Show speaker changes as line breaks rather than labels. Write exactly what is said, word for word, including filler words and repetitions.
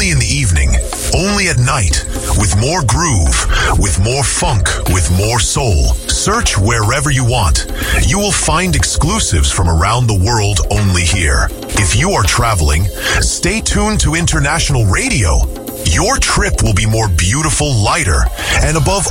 only in the evening, only at night, with more groove, with more funk, with more soul. Search wherever you want. You will find exclusives from around the world only here. If you are traveling, stay tuned to International Radio. Your trip will be more beautiful, lighter, and above